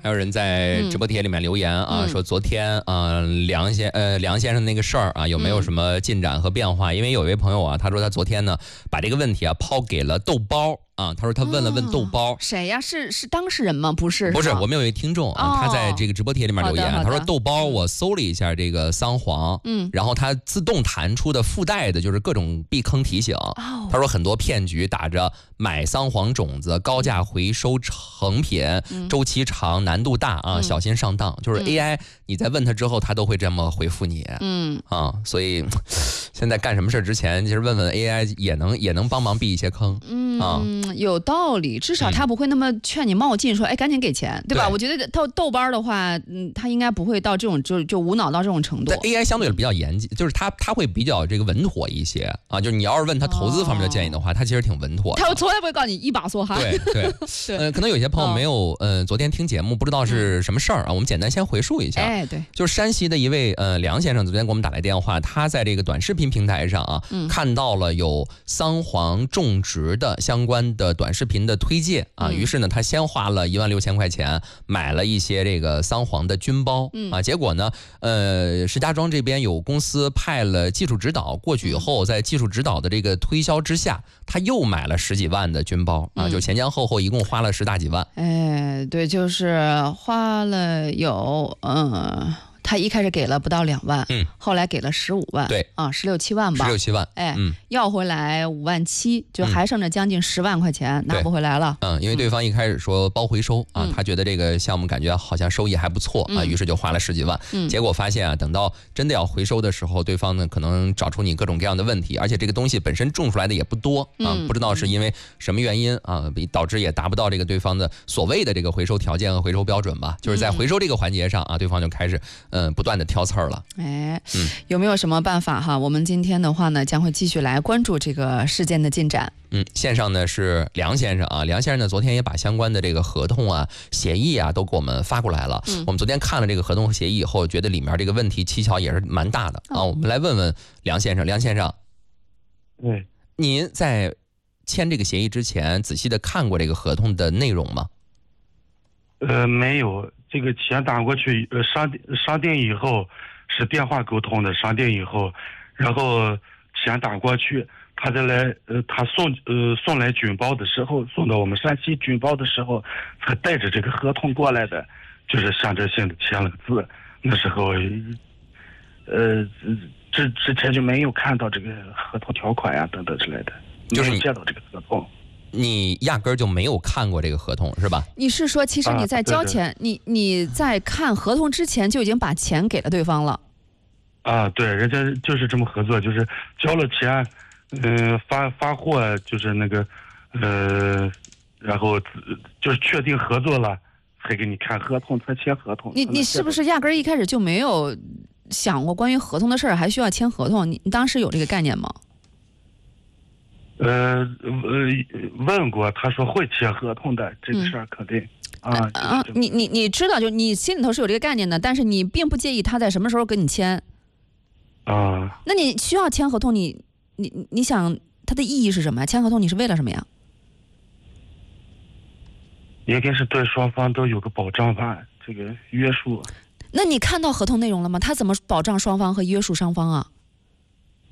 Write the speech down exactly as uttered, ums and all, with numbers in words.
还有人在直播帖里面留言啊， 嗯、 说昨天啊、呃、梁先呃梁先生那个事儿啊有没有什么进展和变化？嗯、因为有一位朋友啊，他说他昨天呢把这个问题啊抛给了豆包。啊，他说他问了问豆包， 哦、谁呀？是是当事人吗？不是， 不是，我们有一位听众啊，哦、他在这个直播帖里面留言，他说豆包，我搜了一下这个桑黄，嗯，然后它自动弹出的附带的就是各种避坑提醒。哦，他说很多骗局打着买桑黄种子高价回收成品，嗯、周期长、难度大啊，嗯、小心上当。就是 A I，、嗯、你在问他之后，他都会这么回复你。嗯啊，所以现在干什么事之前，其实问问 A I 也能也能帮忙避一些坑。嗯啊。 有道理，至少他不会那么劝你冒进，说哎赶紧给钱，对吧？对，我觉得豆豆瓣的话，嗯，他应该不会到这种就就无脑到这种程度。 A I 相对比较严谨，就是他他会比较这个稳妥一些啊。就是你要是问他投资方面的建议的话，哦、他其实挺稳妥的。 他从来不会告诉你一把梭哈。 对对对，呃，可能有些朋友没有呃昨天听节目，不知道是什么事儿啊。我们简单先回述一下。 哎，对， 就是山西的一位呃梁先生昨天给我们打来电话，他在这个短视频平台上啊，嗯、看到了有桑黄种植的相关的短视频的推荐啊，于是呢，他先花了一万六千块钱买了一些这个桑黄的菌包、嗯、啊，结果呢，呃，石家庄这边有公司派了技术指导过去以后，在技术指导的这个推销之下，他又买了十几万的菌包啊，就前前后后一共花了十大几万。 哎，对，就是花了有嗯。他一开始给了不到两万，嗯，后来给了十五万， 对啊，十六七万吧， 十六七万， 哎，嗯，要回来五万七，就还剩着将近十万块钱、嗯、拿不回来了。 嗯，因为对方一开始说包回收、嗯、啊，他觉得这个项目感觉好像收益还不错、嗯、啊，于是就花了十几万，嗯，结果发现啊，等到真的要回收的时候，对方呢可能找出你各种各样的问题，而且这个东西本身种出来的也不多啊，嗯、不知道是因为什么原因啊，导致也达不到这个对方的所谓的这个回收条件和回收标准吧，就是在回收这个环节上啊，对方就开始。嗯，不断的挑刺儿了。 哎，嗯，有没有什么办法哈？我们今天的话呢，将会继续来关注这个事件的进展。 嗯，线上呢是梁先生啊，梁先生呢昨天也把相关的这个合同啊、协议啊都给我们发过来了。嗯，我们昨天看了这个合同和协议以后，觉得里面这个问题蹊跷也是蛮大的、哦、啊。我们来问问梁先生，梁先生， 对， 您在签这个协议之前，仔细的看过这个合同的内容吗？ 呃，没有。这个钱打过去，呃，上上店以后是电话沟通的，上店以后，然后钱打过去，他再来，呃，他送呃送来军包的时候，送到我们山西军包的时候，才带着这个合同过来的，就是象征性的签了个字。那时候，呃，之之前就没有看到这个合同条款呀、啊、等等之类的， 就是没有见到这个合同。 你压根儿就没有看过这个合同是吧？ 你是说，其实你在交钱，啊、对对你你在看合同之前就已经把钱给了对方了？ 啊，对，人家就是这么合作，就是交了钱，嗯、呃，发发货就是那个，呃，然后就是确定合作了，才给你看合同，才签合同。 你你是不是压根儿一开始就没有想过关于合同的事儿，还需要签合同？你你当时有这个概念吗？ 呃呃，问过，他说会签合同的，这个事儿肯定、嗯、啊啊！你你你知道，就你心里头是有这个概念的，但是你并不介意他在什么时候跟你签啊。 那你需要签合同，你你你想它的意义是什么？签合同你是为了什么呀？ 应该是对双方都有个保障吧，这个约束。 那你看到合同内容了吗？他怎么保障双方和约束双方啊？